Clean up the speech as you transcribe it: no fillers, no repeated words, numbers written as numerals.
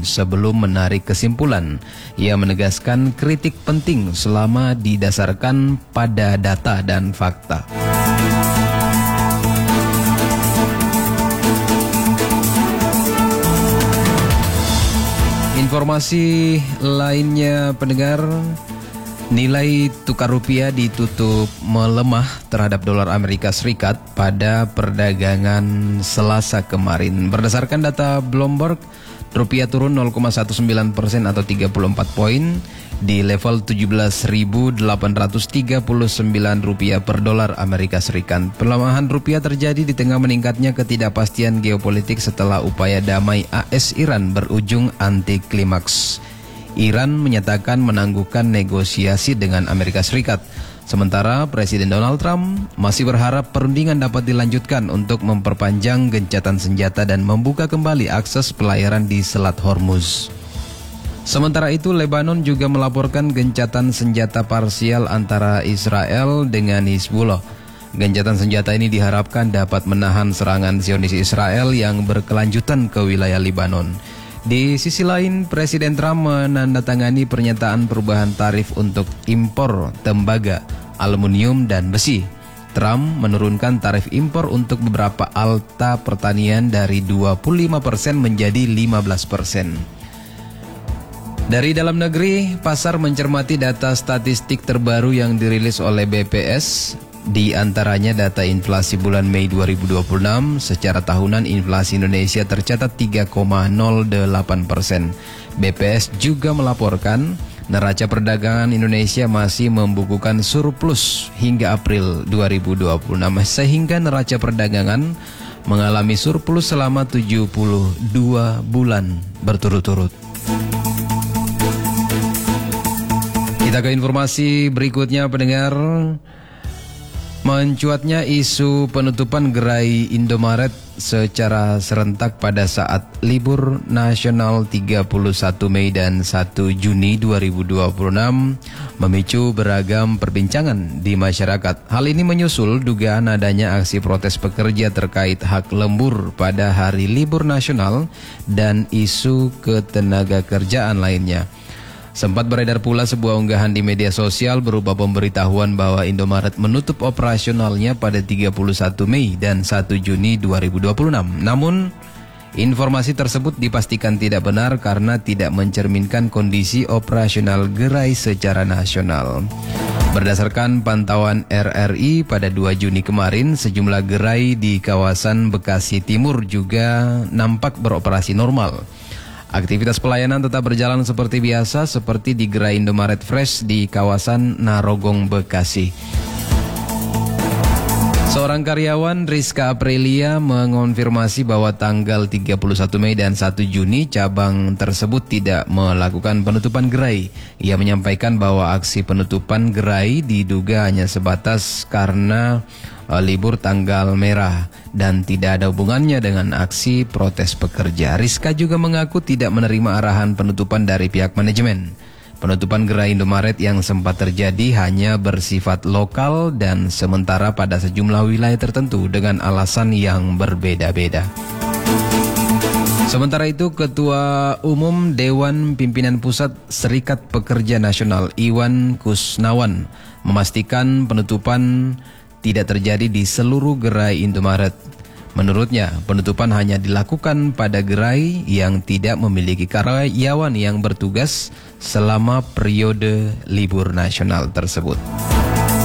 sebelum menarik kesimpulan. Ia menegaskan kritik penting selama didasarkan pada data dan fakta. Informasi lainnya pendengar, nilai tukar rupiah ditutup melemah terhadap dolar Amerika Serikat pada perdagangan Selasa kemarin. Berdasarkan data Bloomberg, rupiah turun 0,19% atau 34 poin di level 17.839 rupiah per dolar Amerika Serikat. Pelemahan rupiah terjadi di tengah meningkatnya ketidakpastian geopolitik setelah upaya damai AS-Iran berujung anti klimaks. Iran menyatakan menangguhkan negosiasi dengan Amerika Serikat. Sementara Presiden Donald Trump masih berharap perundingan dapat dilanjutkan untuk memperpanjang gencatan senjata dan membuka kembali akses pelayaran di Selat Hormuz. Sementara itu, Lebanon juga melaporkan gencatan senjata parsial antara Israel dengan Hizbullah. Gencatan senjata ini diharapkan dapat menahan serangan Zionis Israel yang berkelanjutan ke wilayah Lebanon. Di sisi lain, Presiden Trump menandatangani pernyataan perubahan tarif untuk impor tembaga, aluminium, dan besi. Trump menurunkan tarif impor untuk beberapa alta pertanian dari 25% menjadi 15%. Dari dalam negeri, pasar mencermati data statistik terbaru yang dirilis oleh BPS. Di antaranya data inflasi bulan Mei 2026, secara tahunan inflasi Indonesia tercatat 3,08%. BPS juga melaporkan neraca perdagangan Indonesia masih membukukan surplus hingga April 2026, sehingga neraca perdagangan mengalami surplus selama 72 bulan berturut-turut. Kita ke informasi berikutnya pendengar. Mencuatnya isu penutupan gerai Indomaret secara serentak pada saat libur nasional 31 Mei dan 1 Juni 2026 memicu beragam perbincangan di masyarakat. Hal ini menyusul dugaan adanya aksi protes pekerja terkait hak lembur pada hari libur nasional dan isu ketenaga kerjaan lainnya. Sempat beredar pula sebuah unggahan di media sosial berupa pemberitahuan bahwa Indomaret menutup operasionalnya pada 31 Mei dan 1 Juni 2026. Namun, informasi tersebut dipastikan tidak benar karena tidak mencerminkan kondisi operasional gerai secara nasional. Berdasarkan pantauan RRI pada 2 Juni kemarin, sejumlah gerai di kawasan Bekasi Timur juga nampak beroperasi normal. Aktivitas pelayanan tetap berjalan seperti biasa, seperti di gerai Indomaret Fresh di kawasan Narogong, Bekasi. Seorang karyawan, Rizka Aprilia, mengonfirmasi bahwa tanggal 31 Mei dan 1 Juni cabang tersebut tidak melakukan penutupan gerai. Ia menyampaikan bahwa aksi penutupan gerai diduga hanya sebatas karena libur tanggal merah dan tidak ada hubungannya dengan aksi protes pekerja. Rizka juga mengaku tidak menerima arahan penutupan dari pihak manajemen. Penutupan gerai Indomaret yang sempat terjadi hanya bersifat lokal dan sementara pada sejumlah wilayah tertentu dengan alasan yang berbeda-beda. Sementara itu, Ketua Umum Dewan Pimpinan Pusat Serikat Pekerja Nasional Iwan Kusnawan memastikan penutupan tidak terjadi di seluruh gerai Indomaret. Menurutnya, penutupan hanya dilakukan pada gerai yang tidak memiliki karyawan yang bertugas selama periode libur nasional tersebut.